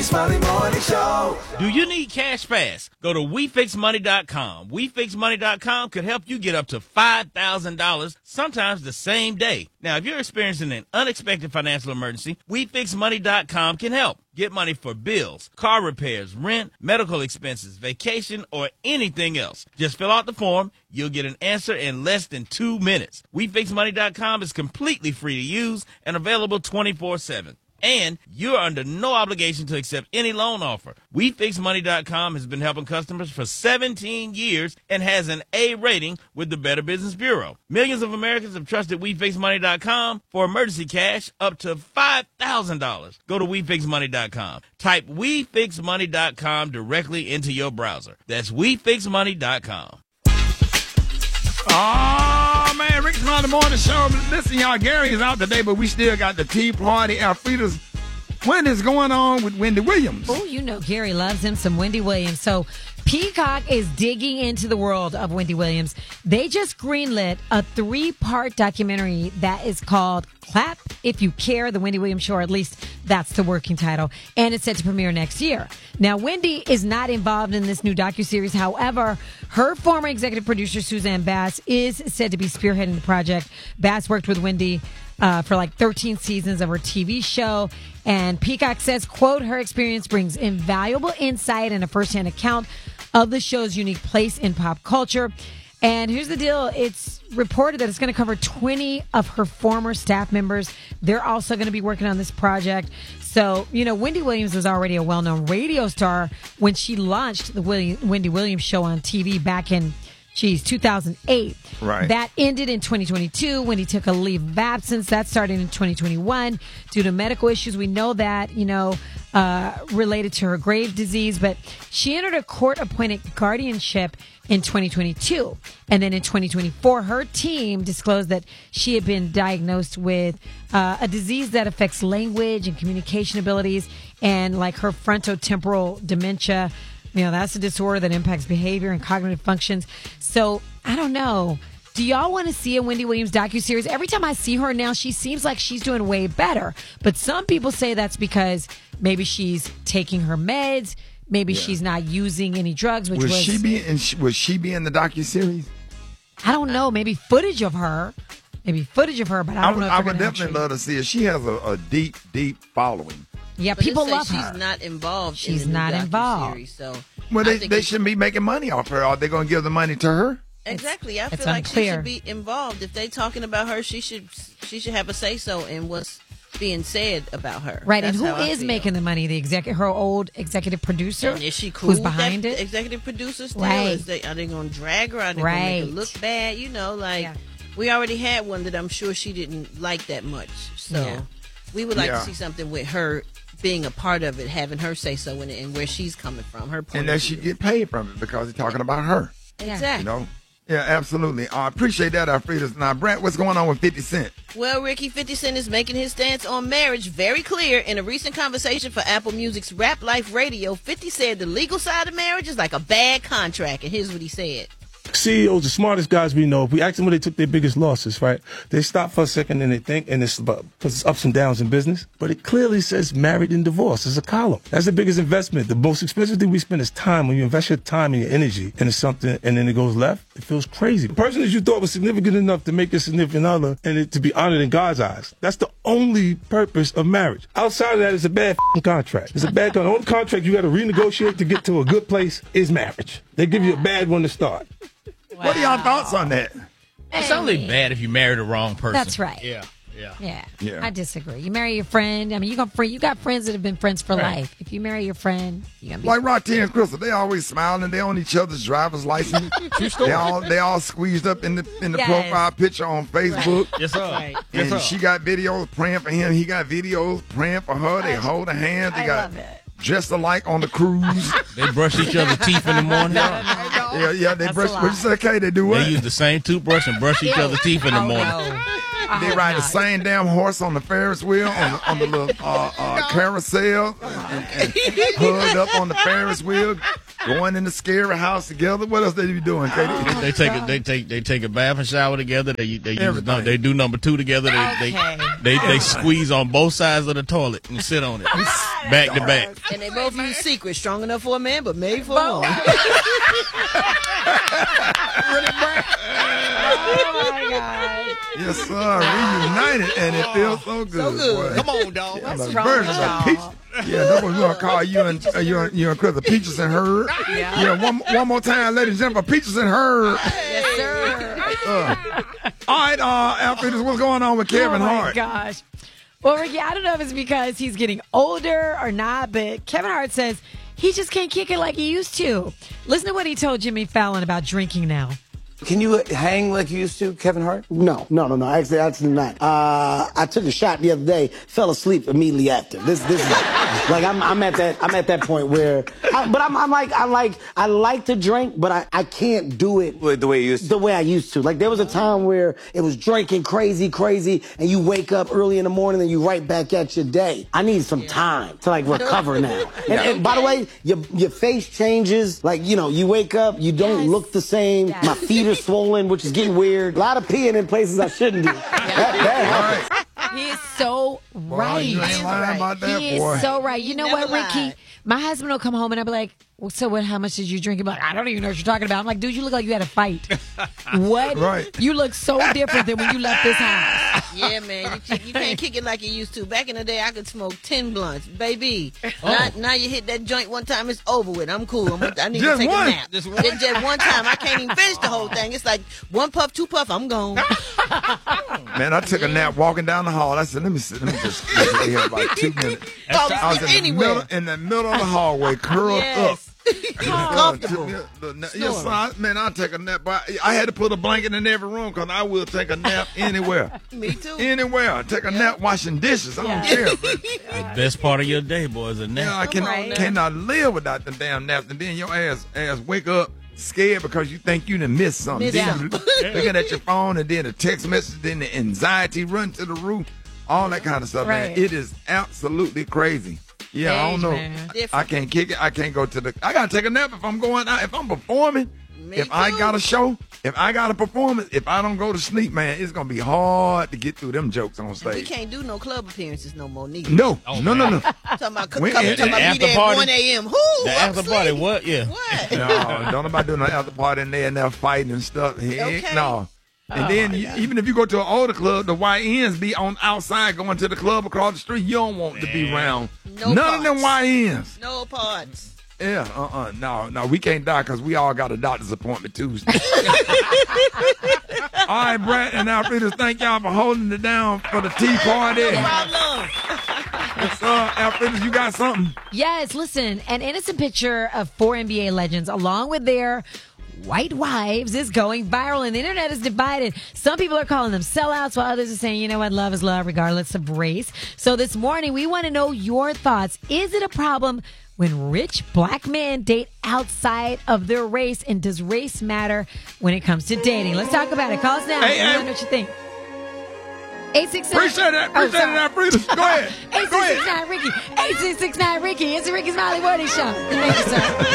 Smiley Morning Show. Do you need cash fast? Go to WeFixMoney.com. WeFixMoney.com could help you get up to $5,000, sometimes the same day. Now, if you're experiencing an unexpected financial emergency, WeFixMoney.com can help. Get money for bills, car repairs, rent, medical expenses, vacation, or anything else. Just fill out the form. You'll get an answer in less than 2 minutes. WeFixMoney.com is completely free to use and available 24/7. And you're under no obligation to accept any loan offer. WeFixMoney.com has been helping customers for 17 years and has an A rating with the Better Business Bureau. Millions of Americans have trusted WeFixMoney.com for emergency cash up to $5,000. Go to WeFixMoney.com. Type WeFixMoney.com directly into your browser. That's WeFixMoney.com. Oh, man, Rick Smiley Morning Show. Listen, y'all, Gary is out today, but we still got the Tea Party. Alfreda's, what is going on with Wendy Williams? Oh, you know Gary loves him some Wendy Williams. So Peacock is digging into the world of Wendy Williams. They just greenlit a 3-part documentary that is called Clap If You Care, The Wendy Williams Show, or at least that's the working title. And it's set to premiere next year. Now, Wendy is not involved in this new docuseries. However, her former executive producer, Suzanne Bass, is said to be spearheading the project. Bass worked with Wendy for like 13 seasons of her TV show. And Peacock says, quote, her experience brings invaluable insight and a firsthand account of the show's unique place in pop culture. And here's the deal. It's reported that it's going to cover 20 of her former staff members. They're also going to be working on this project. So, you know, Wendy Williams was already a well-known radio star when she launched the Wendy Williams Show on TV back in 2008. Right. That ended in 2022 when he took a leave of absence. That started in 2021 due to medical issues. We know that, related to her grave disease, but she entered a court-appointed guardianship in 2022. And then in 2024, her team disclosed that she had been diagnosed with a disease that affects language and communication abilities, and like her frontotemporal dementia. You know, that's a disorder that impacts behavior and cognitive functions. So, I don't know. Do y'all want to see a Wendy Williams docuseries? Every time I see her now, she seems like she's doing way better. But some people say that's because maybe she's taking her meds. Maybe she's not using any drugs. Would she be in the docuseries? I don't know. Maybe footage of her. But I don't know if I would definitely love to see it. She has a deep, deep following. Yeah, people love her. She's not involved. She's not involved. So, well, they shouldn't be making money off her. Are they going to give the money to her? Exactly. I feel like she should be involved. If they talking about her, she should have a say so in what's being said about her. Right. And who is making the money? Her old executive producer. And is she cool? Who's behind it? Executive producer still? Right. Are they going to drag her? Are they going to make her look bad? We already had one that I'm sure she didn't like that much. So we would like to see something with her being a part of it, having her say so and where she's coming from, her point. And that she get paid from it because they're talking about her. Exactly. Yeah, absolutely. I appreciate that, Alfreda. Now, Brent, what's going on with 50 Cent? Well, Ricky, 50 Cent is making his stance on marriage very clear. In a recent conversation for Apple Music's Rap Life Radio, 50 said the legal side of marriage is like a bad contract. And here's what he said. CEOs, the smartest guys we know, if we ask them where they took their biggest losses, right? They stop for a second and they think, and it's about, because it's ups and downs in business, but it clearly says married and divorced. It's a column. That's the biggest investment. The most expensive thing we spend is time. When you invest your time and your energy into something and then it goes left, it feels crazy. The person that you thought was significant enough to make a significant other and it to be honored in God's eyes, that's the only purpose of marriage. Outside of that, it's a bad contract. It's a bad contract. The only contract you got to renegotiate to get to a good place is marriage. They give you a bad one to start. Wow. What are y'all thoughts on that? It's only bad if you marry the wrong person. That's right. Yeah. I disagree. You marry your friend. I mean, you got friends that have been friends for life. If you marry your friend, you're gonna be like Rocky and Crystal. They always smiling. They on each other's driver's license. they all squeezed up in the profile picture on Facebook. Right. Yes, sir. Right. And she got videos praying for him. He got videos praying for her. They hold hands. They got dressed alike on the cruise. They brush each other's teeth in the morning. They brush. What you say? Okay, they do what? They use the same toothbrush and brush each other's teeth in the morning. No. They ride the same damn horse on the Ferris wheel, on the little carousel, and hugged up on the Ferris wheel. Going in the scary house together. What else they be doing, Katie? They take a bath and shower together. They do number 2 together. They squeeze on both sides of the toilet and sit on it back to back. And they both use secrets, strong enough for a man, but made for a woman. Oh my God. Yes, sir. Reunited, and it feels so good. So good. Boy. Come on, dog. I'm a wrong version with of y'all? Peach. Yeah, that's what we're gonna call you and Chris, the Peaches and Herb. Yeah, one more time, ladies and gentlemen, Peaches and Herb. Yes, sir. All right, Alfredo, what's going on with Kevin Hart? Oh my gosh. Well, Ricky, I don't know if it's because he's getting older or not, but Kevin Hart says he just can't kick it like he used to. Listen to what he told Jimmy Fallon about drinking now. Can you hang like you used to, Kevin Hart? No. Actually not. I took a shot the other day, fell asleep immediately after. This is like I'm at that point where, I like to drink, but I can't do it The way you used to? the way I used to. Like there was a time where it was drinking crazy, and you wake up early in the morning and you right back at your day. I need some time to like recover now. And by the way, your face changes. Like you wake up, you don't look the same. Yes. My feet are swollen, which is getting weird. A lot of peeing in places I shouldn't do. That happens. He is so right. You ain't lying about that, He boy. is so right. You know Never what, Ricky? lied. My husband will come home and I'll be like, well, so what? How much did you drink? He'll be like, I don't even know what you're talking about. I'm like, dude, you look like you had a fight. What? Right. You look so different than when you left this house. Yeah, man, you can't kick it like you used to. Back in the day, I could smoke 10 blunts, baby. Now you hit that joint one time, it's over with. I'm cool. I need Just to take one. a nap. Just one time. I can't even finish the whole thing. It's like 1 puff, 2 puff, I'm gone. Man, I took a nap walking down the hall. I said, let me just lay here about 2 minutes. Fall I was asleep in anywhere. the middle of the hallway, curled up. Comfortable. Yes, sir. I take a nap. I had to put a blanket in every room because I will take a nap anywhere. Me too. Anywhere. Take a nap washing dishes. I don't care. Man. The best part of your day, boy, is a nap. I cannot live without the damn nap. And then your ass wake up scared because you think you done missed something. Then you looking at your phone and then the text message, then the anxiety run to the roof. All that kind of stuff, man. It is absolutely crazy. Yeah, I don't know. I can't kick it. I can't go to I gotta take a nap if I'm going out. If I'm performing, I got a show, if I got a performance, if I don't go to sleep, man, it's gonna be hard to get through them jokes on stage. We can't do no club appearances no more, neither. No. Talking about be there at 1 a.m. Who? The after party, what? Yeah. What? No, don't nobody do no after party in there and they're fighting and stuff. Heck, no. And then even if you go to an older club, the YNs be on outside going to the club across the street. You don't want to be around none of them YNs. No parts. Yeah, no, we can't die because we all got a doctor's appointment Tuesday. All right, Brad and Alfredo, thank y'all for holding it down for the tea party. No problem. Alfredo, you got something? Yes, listen, an innocent picture of 4 NBA legends along with their white wives is going viral and the internet is divided. Some people are calling them sellouts while others are saying, you know what, love is love regardless of race. So this morning we want to know your thoughts. Is it a problem when rich black men date outside of their race, and does race matter when it comes to dating? Let's talk about it. Call us now. Let me know what you think. 869. Appreciate that, Alfredo. Go ahead. 8669 Ricky. 8669 Ricky. It's the Ricky Smiley Morning Show. Thank you, sir.